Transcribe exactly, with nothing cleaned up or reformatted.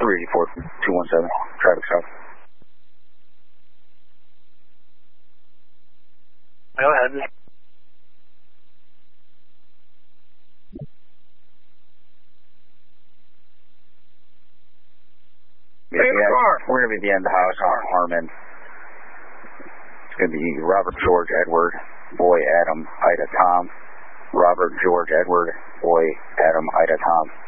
three eighty-four, two one seven, traffic stop. Go ahead. Yeah, yeah, we're going to be at the end of the house on Harmon. It's going to be Robert, George, Edward, boy, Adam, Ida, Tom. Robert, George, Edward, boy, Adam, Ida, Tom.